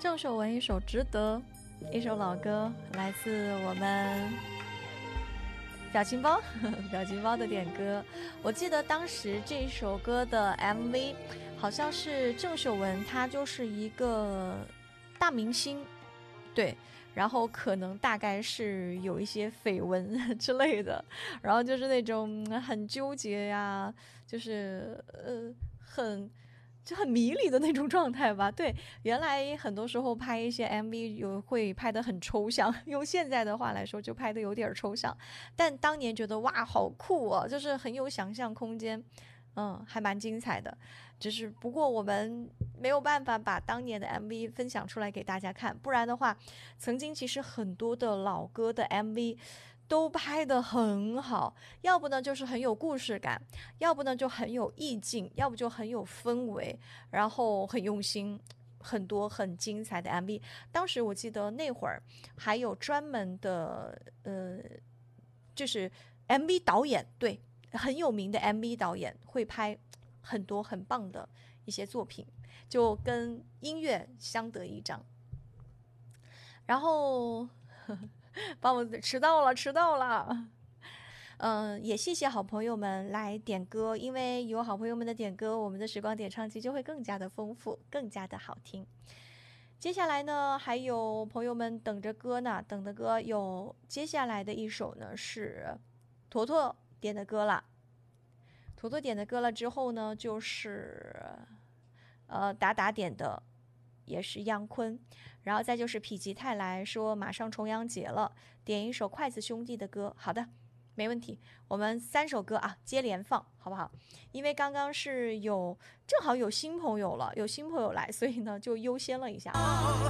郑秀文一首《值得》，一首老歌，来自我们表情包表情包的点歌。我记得当时这首歌的 MV 好像是郑秀文，她就是一个大明星，对，然后可能大概是有一些绯闻之类的，然后就是那种很纠结呀，就是很迷离的那种状态吧。对，原来很多时候拍一些 MV 会拍得很抽象，用现在的话来说就拍得有点抽象，但当年觉得哇好酷哦，就是很有想象空间。还蛮精彩的，只是不过我们没有办法把当年的 MV 分享出来给大家看，不然的话，曾经其实很多的老歌的 MV 都拍得很好，要不呢就是很有故事感，要不呢就很有意境，要不就很有氛围，然后很用心。很多很精彩的 MV，当时我记得那会儿还有专门的就是 MV 导演，对，很有名的 MV 导演会拍很多很棒的一些作品，就跟音乐相得益彰。然后帮我迟到了，迟到了。也谢谢好朋友们来点歌，因为有好朋友们的点歌，我们的时光点唱机就会更加的丰富，更加的好听。接下来呢，还有朋友们等着歌呢，等的歌有接下来的一首呢是坨坨点的歌了。坨坨点的歌了之后呢，就是达达点的，也是央坤，然后再就是否极泰来说马上重阳节了，点一首筷子兄弟的歌。好的，没问题，我们3首歌啊接连放，好不好？因为刚刚是正好有新朋友了，有新朋友来，所以呢就优先了一下。